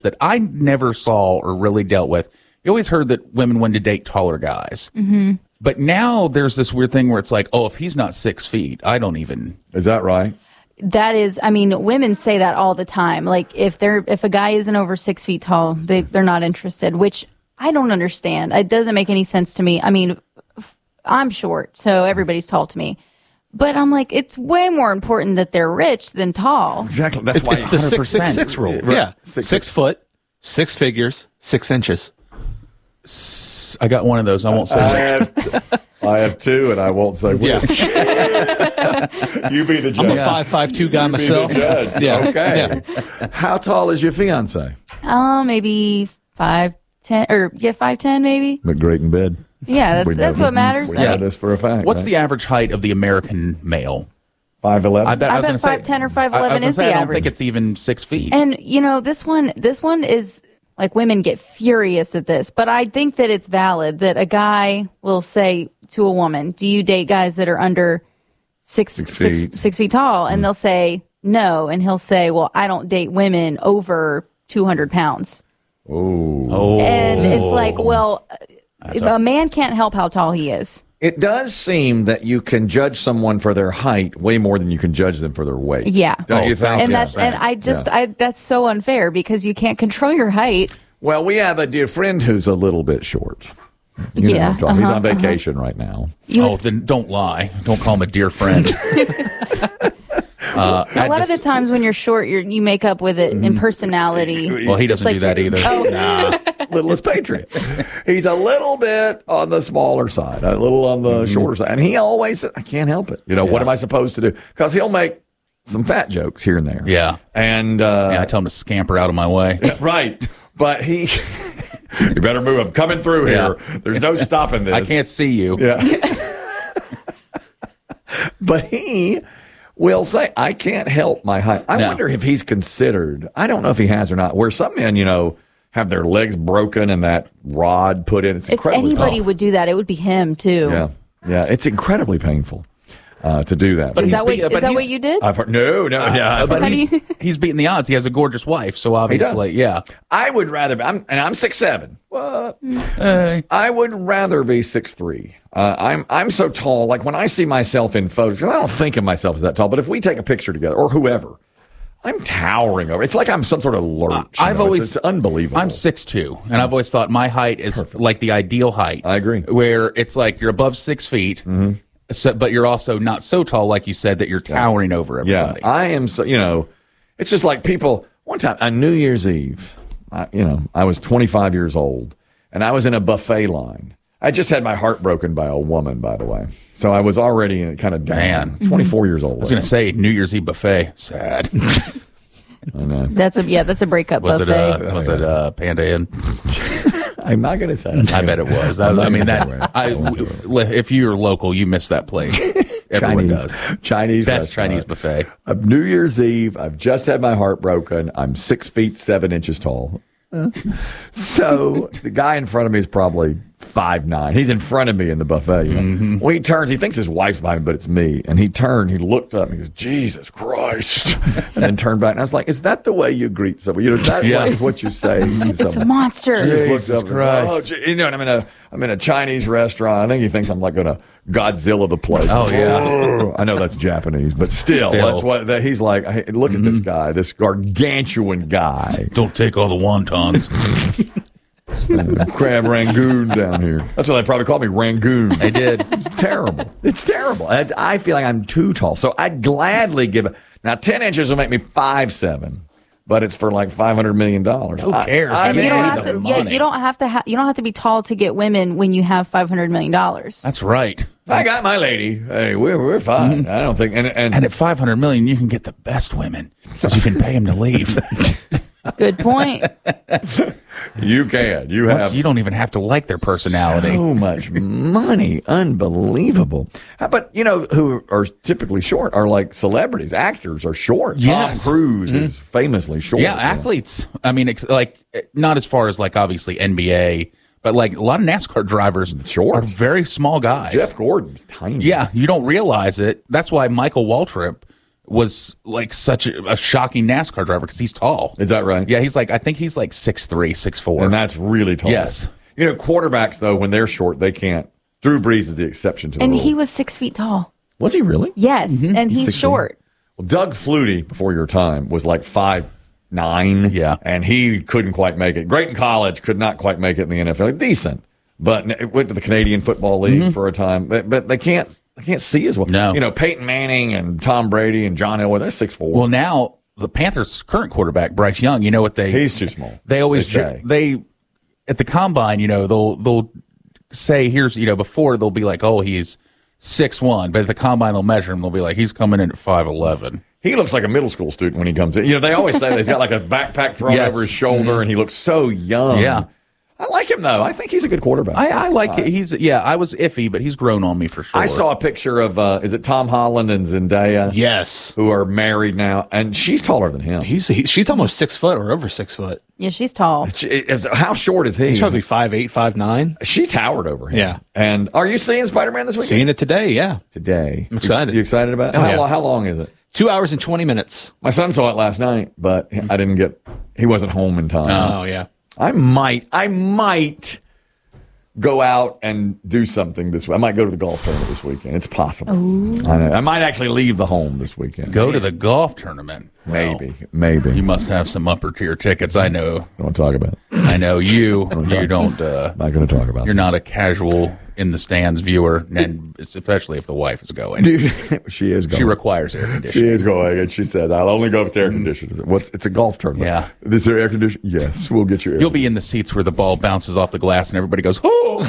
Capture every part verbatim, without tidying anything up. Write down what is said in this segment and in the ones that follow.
that I never saw or really dealt with. You always heard that women wanted to date taller guys. Mm-hmm. But now there's this weird thing where it's like, oh, if he's not six feet, I don't even. Is that right? That is, I mean, women say that all the time. Like, if they're if a guy isn't over six feet tall, they, they're not interested, which I don't understand. It doesn't make any sense to me. I mean, I'm short, so everybody's tall to me. But I'm like, it's way more important that they're rich than tall. Exactly. That's It's, why it's the six six six rule. Right. Yeah, Six, six, foot, six figures, six inches. I got one of those. I won't say I which. have, I have two, and I won't say which. Yeah. You be the judge. I'm a five five two guy You be the myself. judge. Yeah. Okay. Yeah. How tall is your fiance? Oh, maybe five ten or yeah, five ten maybe. But great in bed. Yeah, that's We that's know- what matters. We I know mean, this for a fact. What's right? the average height of the American male? five eleven? I bet, I I was bet gonna say- five ten or five I- I was eleven gonna is say, the I don't average. think it's even six feet. And you know, this one this one is like, women get furious at this, but I think that it's valid that a guy will say to a woman, "Do you date guys that are under six Six six, feet. six feet tall?" And they'll say no, and he'll say, "Well, I don't date women over two hundred pounds." Oh. oh, And it's like, well, That's a a- man can't help how tall he is. It does seem that you can judge someone for their height way more than you can judge them for their weight. Yeah. Don't Oh, you think? And that's and I just I that's so unfair because you can't control your height. Well, we have a dear friend who's a little bit short. You know Yeah, what I'm talking- He's uh-huh, on vacation right now. You oh, would- then don't lie. Don't call him a dear friend. uh, a lot of the times when you're short, you're, you make up with it in personality. Well, he Just doesn't like do that you're- either. Oh. Littlest patriot. He's a little bit on the smaller side, a little on the shorter side. And he always, I can't help it. You know, what am I supposed to do? Because he'll make some fat jokes here and there. Yeah. And, uh, Yeah, I tell him to scamper out of my way. right. But he, you better move. I'm coming through here. Yeah. There's no stopping this. I can't see you. Yeah. But he will say, I can't help my height. I No. wonder if he's considered, I don't know if he has or not, where some men, you know, have their legs broken and that rod put in. It's If incredibly anybody painful. would do that, it would be him too. Yeah. Yeah. It's incredibly painful uh, to do that. But Is he's that what be- is but that what he's- you did? I've heard, no, no, yeah. I've But How heard- do he's, you- he's beating the odds. He has a gorgeous wife, so obviously, yeah. I would rather, be, I'm, and I'm six seven. What? Hey. I would rather be six three. Uh, I'm I'm so tall. Like when I see myself in photos, 'cause I don't think of myself as that tall. But if we take a picture together, or whoever, I'm towering over. It's like I'm some sort of lurch. you I've know? always it's, it's unbelievable. I'm six two, and I've always thought my height is like the ideal height. I agree. Where it's like you're above six feet, so, but you're also not so tall, like you said, that you're towering over Yeah, everybody. I am. So you know, it's just like people. One time on New Year's Eve, I, you know, I was twenty-five years old, and I was in a buffet line. I just had my heart broken by a woman, by the way. So I was already kind of down. Man. twenty-four years old. I was going to say New Year's Eve buffet. Sad. I know. That's a yeah, that's a breakup Was it? buffet. Uh, was it uh, Panda Inn? I'm not going to say it. I bet it was. I, I mean that. I, if you're local, you miss that place. Everyone Chinese, does. Chinese Best restaurant. Chinese buffet. Uh, New Year's Eve. I've just had my heart broken. I'm six feet seven inches tall. So the guy in front of me is probably five nine. He's in front of me in the buffet. You know? Mm-hmm. Well, he turns. He thinks his wife's behind him, but it's me. And he turned. He looked up. and He goes, "Jesus Christ!" And then turned back. And I was like, "Is that the way you greet someone? You know, that Yeah. way is what you say." to It's a someone. monster. He just looks Jesus up and, Christ. oh, gee," you know, and I'm in a I'm in a Chinese restaurant. I think he thinks I'm like going to Godzilla the place. Oh, yeah. Oh, I know that's Japanese, but still, Still. that's what that, he's like. Hey, look at this guy, this gargantuan guy, Don't take all the wontons. crab Rangoon down here. That's what they probably call me, Rangoon. They did. It's terrible. It's terrible. I, I feel like I'm too tall, so I'd gladly give it. Now, ten inches will make me five seven. But it's for like five hundred million dollars. Who cares? I, I And you mean, don't need have the to. Yeah, money. you don't have to. Ha- you don't have to be tall to get women when you have five hundred million dollars. That's right. I got my lady. Hey, we're we're fine. I don't think. And and, And at five hundred million, you can get the best women because you can pay them to leave. Good point. you can. You Once have you don't even have to like their personality. so much money. Unbelievable. How about, you know, who are typically short are like celebrities. Actors are short. Yes. Tom Cruise is famously short. Yeah, athletes. I mean, ex- like not as far as like obviously N B A, but like a lot of NASCAR drivers Short. are very small guys. Jeff Gordon's tiny. Yeah, you don't realize it. That's why Michael Waltrip was like such a, a shocking NASCAR driver because he's tall. Is that right? Yeah, he's like I think he's like six three, six four. And that's really tall. Yes. You know, quarterbacks, though, when they're short, they can't. Drew Brees is the exception to the And rule. he was six feet tall. Was he really? Yes, and he's six feet. short. Well, Doug Flutie, before your time, was like five nine. Yeah. And he couldn't quite make it. Great in college, could not quite make it in the N F L. Decent. But it went to the Canadian Football League Mm-hmm. for a time. But, but they can't they can't see as well. No. You know, Peyton Manning and Tom Brady and John Elway, they're six four. Well, now the Panthers' current quarterback, Bryce Young, you know what they? He's too small. They always They say. they at the combine, you know, they'll they'll say here's you know before they'll be like, oh, he's six one, but at the combine they'll measure him. They'll be like, he's coming in at five eleven. He looks like a middle school student when he comes in. You know, they always say that he's got like a backpack thrown Yes. over his shoulder, and he looks so young. Yeah. I like him, though. I think he's a good quarterback. I, I like it. He's yeah. I was iffy, but he's grown on me for sure. I saw a picture of, uh, is it Tom Holland and Zendaya? Yes. Who are married now, and she's taller than him. He's he, she's almost six foot or over six foot. Yeah, she's tall. She- is- how short is he? He's probably five eight, five nine. She towered over him. Yeah. And are you seeing Spider-Man this weekend? Seeing it today, yeah. Today. I'm excited. You excited about it? Oh, how, yeah. lo- how long is it? Two hours and twenty minutes. My son saw it last night, but I didn't get, he wasn't home in time. Oh yeah. I might, I might go out and do something this week. I might go to the golf tournament this weekend. It's possible. I know. I might actually leave the home this weekend. Go to the golf tournament. Maybe, Well, maybe. you must have some upper tier tickets. I know. don't want to talk about it. I know you. you don't. Uh, I'm not going to talk about you're this. not a casual in the stands viewer, and especially if the wife is going. Dude, she is going. She requires air She conditioning. is going, and she says, "I'll only go if it's air conditioned." What's? It's a golf tournament. Yeah. Is there air conditioning? Yes, we'll get you. Air You'll be in the seats where the ball bounces off the glass and everybody goes, "Oh!"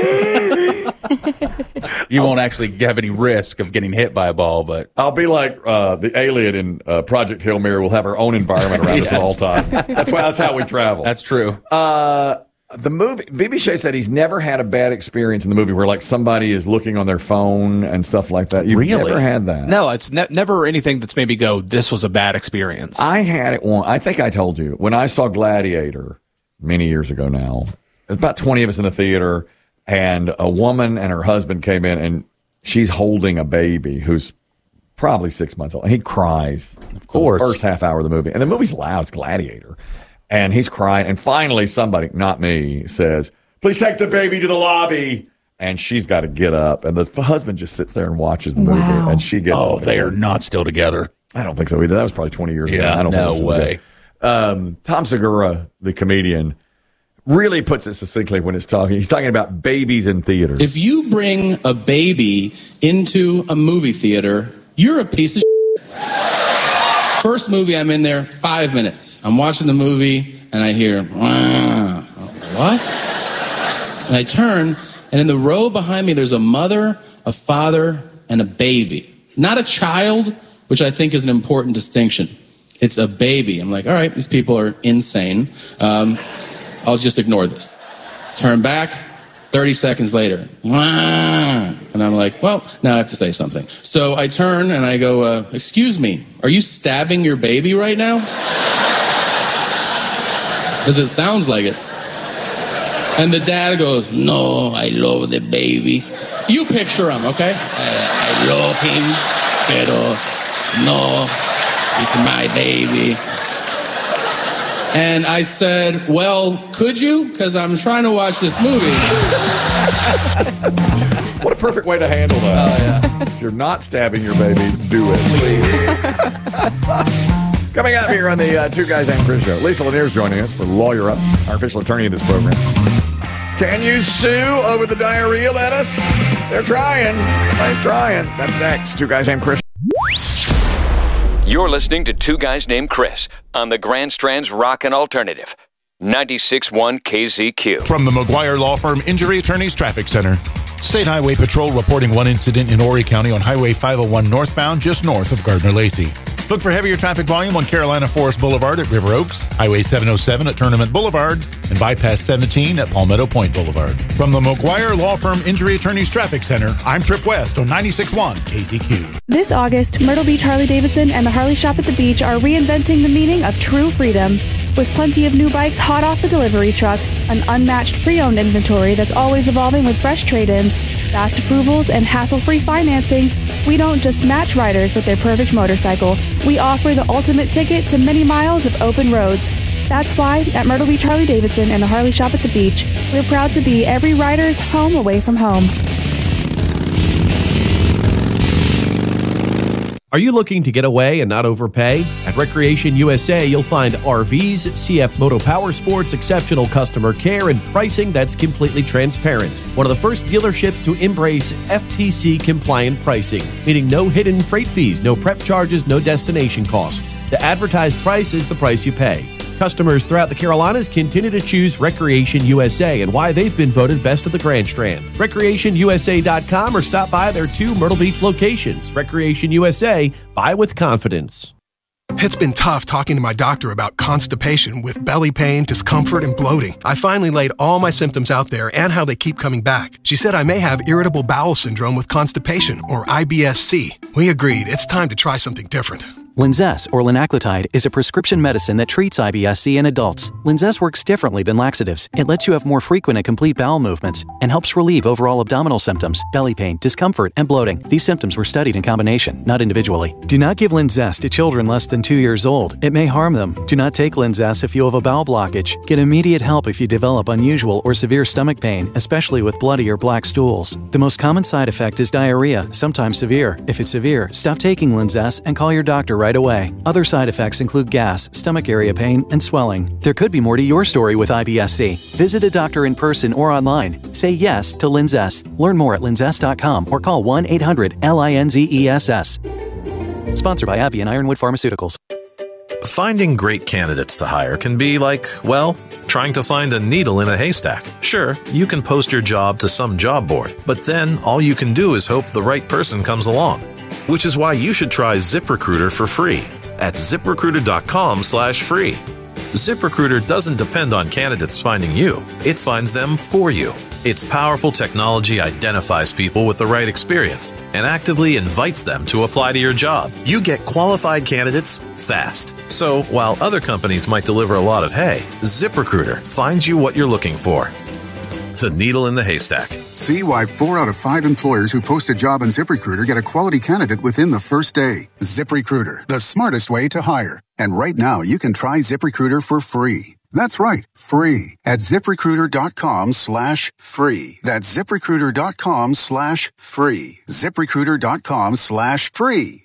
You won't actually have any risk of getting hit by a ball, but I'll be like uh, the alien in uh, Project Hail Mary. We'll have our own environment around us at all Yes. time. That's why. That's how we travel. that's true. Uh, the movie, B B Shea said he's never had a bad experience in the movie where like somebody is looking on their phone and stuff like that. You've Really? never had that. No, it's ne- never anything that's made me go, this was a bad experience. I had it one. I think I told you when I saw Gladiator many years ago now. There's about twenty of us in the theater, and a woman and her husband came in, and she's holding a baby who's probably six months old. And he cries, of course. the first half hour of the movie. And the movie's loud. It's Gladiator. And he's crying. And finally, somebody, not me, says, "Please take the baby to the lobby." And she's got to get up. And the f- husband just sits there and watches the movie. Wow. And she gets Oh, up. they are not still together. I don't think so either. That was probably twenty years ago. Yeah, I don't no think so way. Um, Tom Segura, the comedian, really puts it succinctly when it's talking. He's talking about babies in theaters. If you bring a baby into a movie theater, you're a piece of shit. First movie I'm in there, five minutes. I'm watching the movie and I hear, "Wah." What? And I turn, and in the row behind me, there's a mother, a father, and a baby. Not a child, which I think is an important distinction. It's a baby. I'm like, all right, these people are insane. Um, I'll just ignore this. Turn back, thirty seconds later. "Wah." And I'm like, well, now I have to say something. So I turn and I go, uh, excuse me, are you stabbing your baby right now? Because it sounds like it. And the dad goes, no, I love the baby. You picture him, okay? I, I love him, pero no, it's my baby. And I said, well, could you? Because I'm trying to watch this movie. What a perfect way to handle that. Oh, yeah. If you're not stabbing your baby, do it. Coming up here on the uh, Two Guys and Chris show, Lisa Lanier's joining us for Lawyer Up, our official attorney of this program. Can you sue over the diarrhea lettuce? They're trying. They're trying. That's next. Two Guys and Chris. You're listening to Two Guys Named Chris on the Grand Strand's Rockin' Alternative, ninety-six point one K Z Q. From the McGuire Law Firm Injury Attorneys Traffic Center. State Highway Patrol reporting one incident in Horry County on Highway five oh one northbound just north of Gardner-Lacey. Look for heavier traffic volume on Carolina Forest Boulevard at River Oaks, Highway seven oh seven at Tournament Boulevard, and Bypass seventeen at Palmetto Point Boulevard. From the McGuire Law Firm Injury Attorneys Traffic Center, I'm Trip West on ninety-six point one K Z Q. This August, Myrtle Beach Harley-Davidson and the Harley Shop at the Beach are reinventing the meaning of true freedom. With plenty of new bikes hot off the delivery truck, an unmatched pre-owned inventory that's always evolving with fresh trade-ins, fast approvals, and hassle-free financing, we don't just match riders with their perfect motorcycle. We offer the ultimate ticket to many miles of open roads. That's why, at Myrtle Beach Harley-Davidson and the Harley Shop at the beach, we're proud to be every rider's home away from home. Are you looking to get away and not overpay? At Recreation U S A, you'll find R Vs, C F Moto Power Sports, exceptional customer care, and pricing that's completely transparent. One of the first dealerships to embrace F T C-compliant pricing, meaning no hidden freight fees, no prep charges, no destination costs. The advertised price is the price you pay. Customers throughout the Carolinas continue to choose Recreation U S A and why they've been voted best of the Grand Strand. recreation U S A dot com or stop by their two Myrtle Beach locations. Recreation U S A, buy with confidence. It's been tough talking to my doctor about constipation with belly pain, discomfort, and bloating. I finally laid all my symptoms out there and how they keep coming back. She said I may have irritable bowel syndrome with constipation, or I B S C. We agreed it's time to try something different. Linzess, or linaclotide, is a prescription medicine that treats I B S C in adults. Linzess works differently than laxatives. It lets you have more frequent and complete bowel movements and helps relieve overall abdominal symptoms, belly pain, discomfort, and bloating. These symptoms were studied in combination, not individually. Do not give Linzess to children less than two years old. It may harm them. Do not take Linzess if you have a bowel blockage. Get immediate help if you develop unusual or severe stomach pain, especially with bloody or black stools. The most common side effect is diarrhea, sometimes severe. If it's severe, stop taking Linzess and call your doctor right away. Other side effects include gas, stomach area pain, and swelling. There could be more to your story with I B S C. Visit a doctor in person or online. Say yes to Linzess. Learn more at linzess dot com or call one eight hundred L I N Z E S S. Sponsored by AbbVie and Ironwood Pharmaceuticals. Finding great candidates to hire can be like, well, trying to find a needle in a haystack. Sure, you can post your job to some job board, but then all you can do is hope the right person comes along. Which is why you should try ZipRecruiter for free at zip recruiter dot com slash free. ZipRecruiter doesn't depend on candidates finding you. It finds them for you. Its powerful technology identifies people with the right experience and actively invites them to apply to your job. You get qualified candidates fast. So while other companies might deliver a lot of hay, ZipRecruiter finds you what you're looking for. The needle in the haystack. See why four out of five employers who post a job on ZipRecruiter get a quality candidate within the first day. ZipRecruiter, the smartest way to hire. And right now, you can try ZipRecruiter for free. That's right, free at zip recruiter dot com slash free. That's zip recruiter dot com slash free. zip recruiter dot com slash free.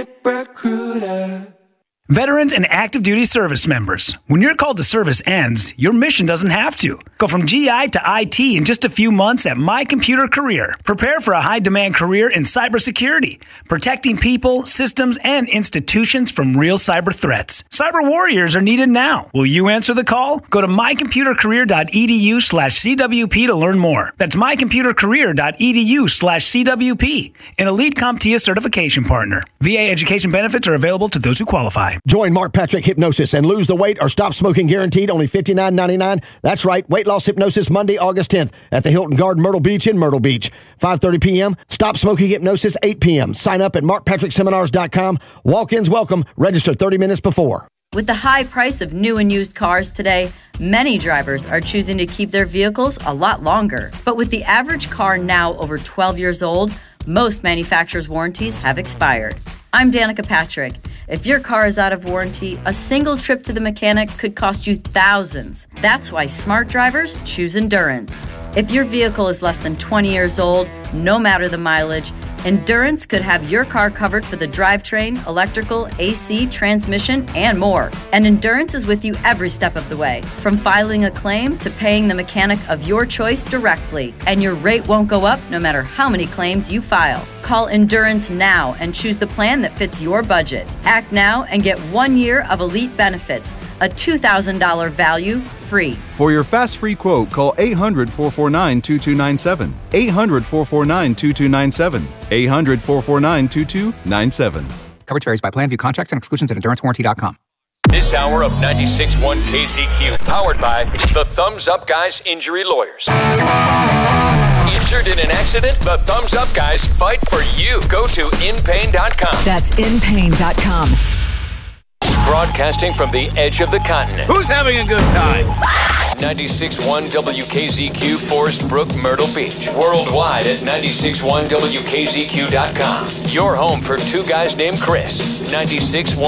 ZipRecruiter. Veterans and active duty service members, when your call to service ends, your mission doesn't have to. Go from G I to I T in just a few months at My Computer Career. Prepare for a high-demand career in cybersecurity, protecting people, systems, and institutions from real cyber threats. Cyber warriors are needed now. Will you answer the call? Go to my computer career dot e d u slash c w p to learn more. That's my computer career dot e d u slash c w p, an Elite CompTIA certification partner. V A education benefits are available to those who qualify. Join Mark Patrick Hypnosis and lose the weight or stop smoking guaranteed, only fifty-nine ninety-nine. That's right, weight loss hypnosis Monday, August tenth at the Hilton Garden Myrtle Beach in Myrtle Beach. five thirty p.m. Stop smoking hypnosis, eight p.m. Sign up at mark patrick seminars dot com. Walk-ins welcome. Register thirty minutes before. With the high price of new and used cars today, many drivers are choosing to keep their vehicles a lot longer. But with the average car now over twelve years old, most manufacturers' warranties have expired. I'm Danica Patrick. If your car is out of warranty, a single trip to the mechanic could cost you thousands. That's why smart drivers choose Endurance. If your vehicle is less than twenty years old, no matter the mileage, Endurance could have your car covered for the drivetrain, electrical, A C, transmission, and more. And Endurance is with you every step of the way, from filing a claim to paying the mechanic of your choice directly. And your rate won't go up no matter how many claims you file. Call Endurance now and choose the plan that fits your budget. Act now and get one year of elite benefits, a two thousand dollars value free. For your fast free quote, call eight hundred, four four nine, two two nine seven. eight hundred, four four nine, two two nine seven. eight hundred, four four nine, two two nine seven. Coverage varies by plan. View contracts and exclusions at endurance warranty dot com. This hour of ninety-six point one K Z Q, powered by the Thumbs Up Guys Injury Lawyers. Injured in an accident? The Thumbs Up Guys fight for you. Go to in pain dot com. That's in pain dot com. Broadcasting from the edge of the continent. Who's having a good time? ninety-six point one W K Z Q, Forest Brook, Myrtle Beach. Worldwide at ninety-six point one W K Z Q dot com. Your home for two guys named Chris. ninety-six point one